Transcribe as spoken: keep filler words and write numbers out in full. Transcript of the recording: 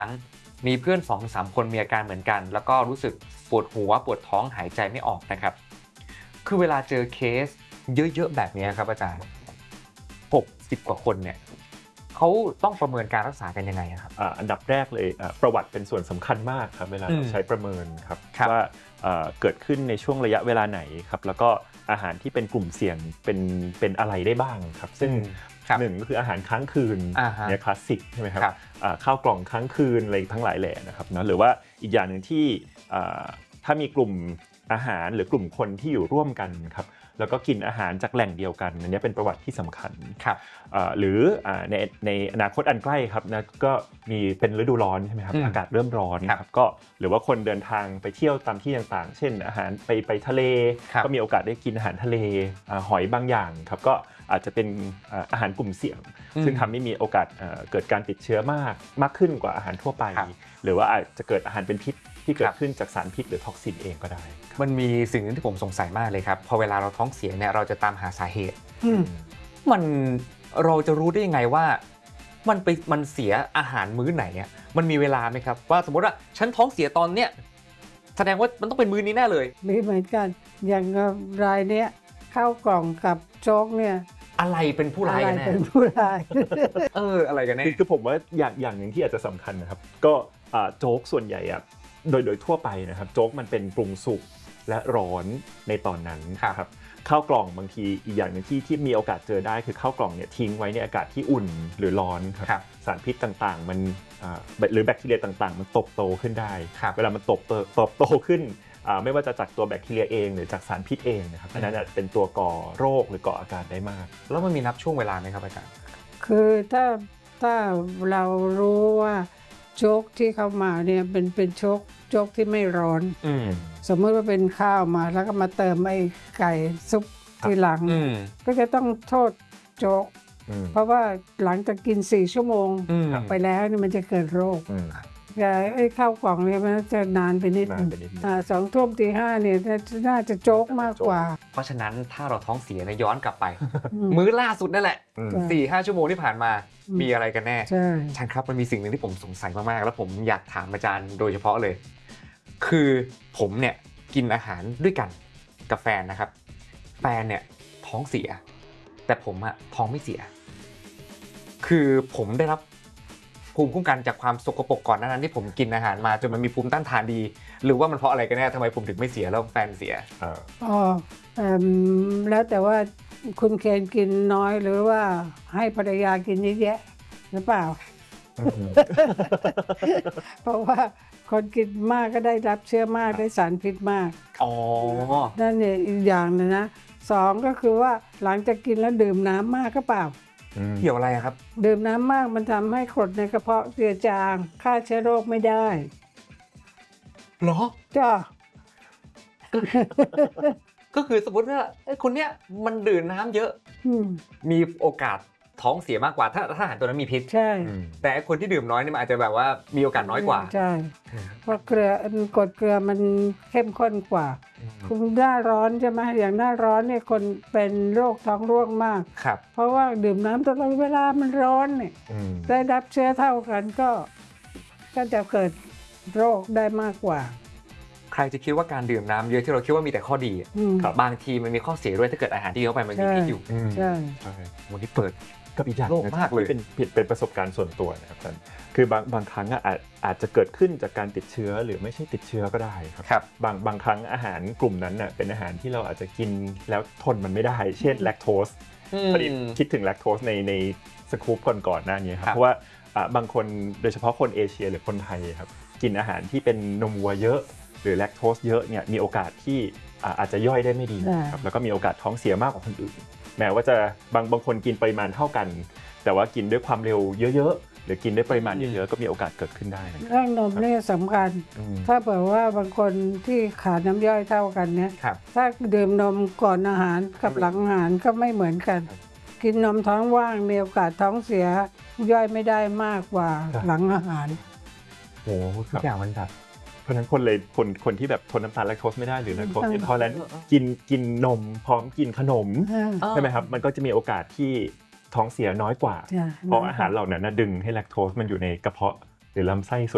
มีเพื่อน สองถึงสาม คนมีอาการเหมือนกันแล้วก็รู้สึกปวดหัวปวดท้องหายใจไม่ออกนะครับคือเวลาเจอเคสเยอะๆแบบนี้ครับอาจารย์หกสิบกว่าคนเนี่ยเขาต้องประเมินการรักษากันยังไงครับอ่าอันดับแรกเลยประวัติเป็นส่วนสำคัญมากครับเวลาเราใช้ประเมินครับว่าเกิดขึ้นในช่วงระยะเวลาไหนครับแล้วก็อาหารที่เป็นกลุ่มเสี่ยงเป็นเป็นอะไรได้บ้างครับซึ่งหนึ่งก็คืออาหารค้างคืนเนี่ยคลาสสิกใช่ไหมครับข้าวกล่องค้างคืนอะไรทั้งหลายแหล่นะครับนะหรือว่าอีกอย่างหนึ่งที่ถ้ามีกลุ่มอาหารหรือกลุ่มคนที่อยู่ร่วมกันครับแล้วก็กินอาหารจากแหล่งเดียวกันอันนี้เป็นประวัติที่สำคัญครับหรือในในอนาคตอันใกล้ครับนะก็มีเป็นฤดูร้อนใช่ไหมครับอากาศเริ่มร้อนครับก็หรือว่าคนเดินทางไปเที่ยวตามที่ต่างๆเช่นอาหารไปไปทะเลก็มีโอกาสได้กินอาหารทะเลหอยบางอย่างครับก็อาจจะเป็นอาหารกลุ่มเสี่ยงซึ่งทำให้มีโอกาสเกิดการติดเชื้อมากมากขึ้นกว่าอาหารทั่วไปหรือว่าอาจจะเกิดอาหารเป็นพิษที่เกิดขึ้นจากสารพิษหรือท็อกซินเองก็ได้มันมีสิ่งนึงที่ผมสงสัยมากเลยครับพอเวลาเราท้องเสียเนี่ยเราจะตามหาสาเหตุมันเราจะรู้ได้ยังไงว่ามันไปมันเสียอาหารมื้อไหนอ่ะมันมีเวลาไหมครับว่าสมมติว่าฉันท้องเสียตอนเนี้ยแสดงว่ามันต้องเป็นมื้อนี้แน่เลยมีเหมือนกันอย่างรายเนี้ยข้าวกล่องกับโจ๊กเนี่ยอะไรเป็นผู้ร้ายกันแน่เป็นผู้ร้ายเอออะไรกันแน่คือผมว่าอย่างอย่างหนึ่งที่อาจจะสำคัญนะครับก็โจ๊กส่วนใหญ่อะโดยโดยทั่วไปนะครับโจ๊กมันเป็นปรุงสุกและร้อนในตอนนั้นครับข้าวกล่องบางทีอีกอย่างหนึ่งที่ที่มีโอกาสเจอได้คือข้าวกล่องเนี่ยทิ้งไว้ในอากาศที่อุ่นหรือร้อนครับสารพิษต่างๆมันหรือแบคทีเรียต่างๆมันตบโตขึ้นได้เวลามันตบโตโตขึ้นไม่ว่าจะจากตัวแบคทีเรียเองหรือจากสารพิษเองนะครับอันนั้นเป็นตัวก่อโรคหรือก่ออาการได้มากแล้วมันมีนับช่วงเวลาไหมครับอาจารย์คือถ้าถ้าเรารู้ว่าโจ๊กที่เข้ามาเนี่ยเป็นเป็นโจ๊กโจ๊กที่ไม่ร้อนสมมติว่าเป็นข้าวมาแล้วก็มาเติมไอ้ไก่ซุปทีหลังก็จะต้องโทษโจ๊กเพราะว่าหลังจากกินสี่ชั่วโมงไปแล้วนี่มันจะเกิดโรคแต่ไอ้ข้าวกล่องเนี่ยมันจะนานไปนิดนึงสองทุ่มตีห้าเนี่ยน่าจะโจ๊กมากกว่าเพราะฉะนั้นถ้าเราท้องเสียเนี่ยย้อนกลับไปมื้อล่าสุดนั่นแหละ สี่ห้า ชั่วโมงที่ผ่านมามีอะไรกันแน่ใช่อาจารย์ครับมันมีสิ่งหนึ่งที่ผมสงสัยมากๆแล้วผมอยากถามอาจารย์โดยเฉพาะเลยคือผมเนี่ยกินอาหารด้วยกันกับแฟนนะครับแฟนเนี่ยท้องเสียแต่ผมอะท้องไม่เสียคือผมได้รับภูมิคุ้มกันจากความสกปรกก่อนหน้านั้นที่ผมกินอาหารมาจนมันมีภูมิต้านทานดีหรือว่ามันเพราะอะไรกันแน่ทำไมผมถึงไม่เสียแล้วแฟนเสียอ๋อแล้วแต่ว่าคุณเคนกินน้อยหรือว่าให้ภรรยากินเยอะแยะหรือเปล่า เพราะว่าคนกินมากก็ได้รับเชื้อมากได้สารพิษมากอ๋อนั่นเนี่ยอีกอย่างนึงนะสองก็คือว่าหลังจากกินแล้วดื่มน้ำมากก็เปล่าเกี่ยวอะไรครับดื่มน้ำมากมันทำให้กรดในกระเพาะเจือจางฆ่าเชื้อโรคไม่ได้หรอจ้าก็คือสมมติว่าคนเนี้ยมันดื่มน้ำเยอะมีโอกาสท้องเสียมากกว่าถ้าถ้าอาหารตัวนั้นมีพิษใช่แต่คนที่ดื่มน้อยนี่มันอาจจะแบบว่ามีโอกาสน้อยกว่าใช่เพราะเกลือกรดเกลือมันเข้มข้นกว่าคุณหน้าร้อนใช่ไหมอย่างหน้าร้อนเนี่ยคนเป็นโรคท้องร่วงมากครับเพราะว่าดื่มน้ำตลอดเวลามันร้อนเนี่ยได้รับเชื้อเท่ากันก็ก็จะเกิดโรคได้มากกว่าใครจะคิดว่าการดื่มน้ำเยอะที่เราคิดว่ามีแต่ข้อดีบางทีมันมีข้อเสียด้วยถ้าเกิดอาหารที่เข้าไปมันมีพิษอยู่ใช่วันนี้เปิดกับอีกอย่างโลกมากเลยเป็นผิดเป็นประสบการณ์ส่วนตัวนะครับท่านคือบางบางครั้งอาจอาจจะเกิดขึ้นจากการติดเชื้อหรือไม่ใช่ติดเชื้อก็ได้ครับบางบางครั้งอาหารกลุ่มนั้นน่ะเป็นอาหารที่เราอาจจะกินแล้วทนมันไม่ได้เช่นแลคโตสพอดีคิดถึงแลคโตสในในสกู๊ปก่อนๆหน้านี้ครับเพราะว่าบางคนโดยเฉพาะคนเอเชียหรือคนไทยครับกินอาหารที่เป็นนมวัวเยอะหรือแลคโตสเยอะเนี่ยมีโอกาสที่อาจจะย่อยได้ไม่ดีครับแล้วก็มีโอกาสท้องเสียมากกว่าคนอื่นแม้ว่าจะบางบางคนกินปริมาณเท่ากันแต่ว่ากินด้วยความเร็วเยอะๆหรือกินด้วยปริมาณเยอะๆก็มีโอกาสเกิดขึ้นได้เรื่องนมนี่สำคัญถ้าเผื่อว่าบางคนที่ขาดน้ำย่อยเท่ากันเนี่ยถ้าดื่มนมก่อนอาหารกับหลังอาหารก็ไม่เหมือนกันกินนมท้องว่างมีโอกาสท้องเสียย่อยไม่ได้มากกว่าหลังอาหารโอ้ทุกอย่างมันแบบเพราะฉะนั้นคนเลยคนคนที่แบบทนน้ำตาลแลคโตสไม่ได้หรือแลคโตสอินทอเลรนซ์กินกินนมพร้อมกินขนมใช่ไหมครับมันก็จะมีโอกาสที่ท้องเสียน้อยกว่าเพราะอาหารเหล่านั้นดึงให้แลคโตสมันอยู่ในกระเพาะหรือลำไส้ส่วน